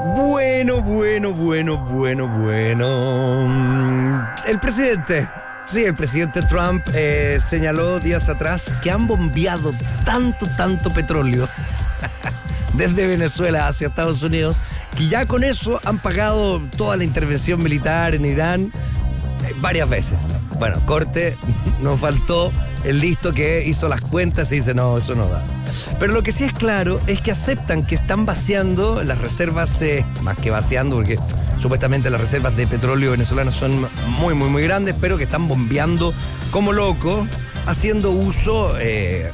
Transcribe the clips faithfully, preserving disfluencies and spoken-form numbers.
Bueno, bueno, bueno, bueno, bueno. El presidente, sí, el presidente Trump eh, señaló días atrás que han bombeado tanto, tanto petróleo desde Venezuela hacia Estados Unidos, que ya con eso han pagado toda la intervención militar en Irán eh, varias veces. Bueno, corte, nos faltó el listo que hizo las cuentas y dice, no, eso no da. Pero lo que sí es claro es que aceptan que están vaciando las reservas, eh, más que vaciando, porque supuestamente las reservas de petróleo venezolanas son muy, muy, muy grandes, pero que están bombeando como loco, haciendo uso eh,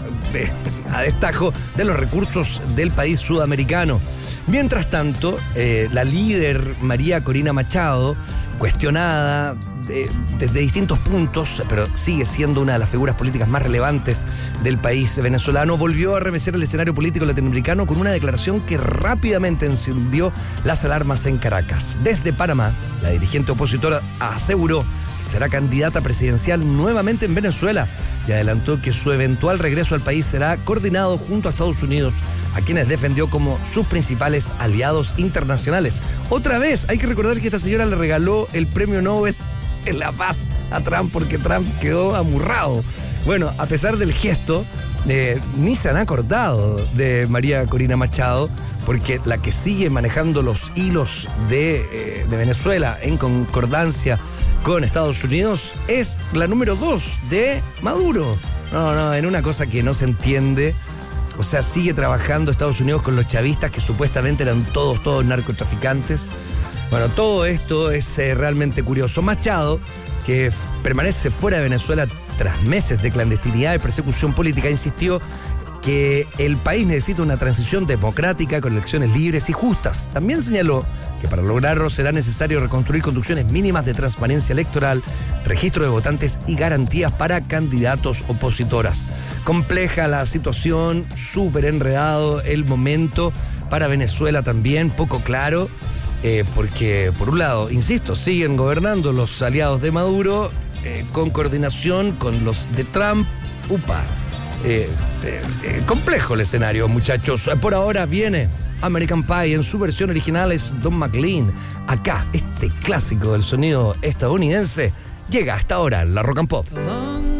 a destajo de los recursos del país sudamericano. Mientras tanto, eh, la líder María Corina Machado, cuestionada eh, desde distintos puntos, pero sigue siendo una de las figuras políticas más relevantes del país venezolano, volvió a remecer el escenario político latinoamericano con una declaración que rápidamente encendió las alarmas en Caracas. Desde Panamá, la dirigente opositora aseguró que será candidata presidencial nuevamente en Venezuela y adelantó que su eventual regreso al país será coordinado junto a Estados Unidos, a quienes defendió como sus principales aliados internacionales. Otra vez, hay que recordar que esta señora le regaló el premio Nobel en la paz a Trump porque Trump quedó amurrado. Bueno, a pesar del gesto, eh, ni se han acordado de María Corina Machado, porque la que sigue manejando los hilos de, eh, de Venezuela en concordancia con Estados Unidos es la número dos de Maduro. No, no, en una cosa que no se entiende. O sea, sigue trabajando Estados Unidos con los chavistas que supuestamente eran todos, todos narcotraficantes. Bueno, todo esto es eh, realmente curioso. Machado, que f- permanece fuera de Venezuela tras meses de clandestinidad y persecución política, insistió que el país necesita una transición democrática con elecciones libres y justas. También señaló que para lograrlo será necesario reconstruir condiciones mínimas de transparencia electoral, registro de votantes y garantías para candidatos opositoras. Compleja la situación, súper enredado el momento para Venezuela también, poco claro. Eh, porque, por un lado, insisto, siguen gobernando los aliados de Maduro eh, con coordinación con los de Trump. Upa, eh, eh, eh, complejo el escenario, muchachos. Por ahora viene American Pie, en su versión original es Don McLean. Acá, este clásico del sonido estadounidense llega hasta ahora en la Rock and Pop.